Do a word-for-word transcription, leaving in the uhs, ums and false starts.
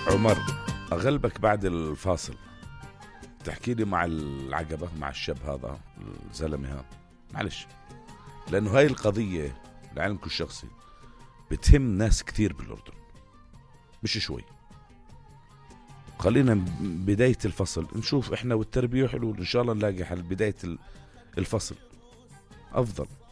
عمر، أغلبك بعد الفاصل تحكي لي مع العقبة، مع الشاب هذا الزلمة هذا، معلش، لأنه هاي القضية لعلمكم الشخصي بتهم ناس كتير بالأردن، مش شوي. خلينا بداية الفصل نشوف إحنا والتربية حلول، إن شاء الله نلاقي حل بداية الفصل أفضل.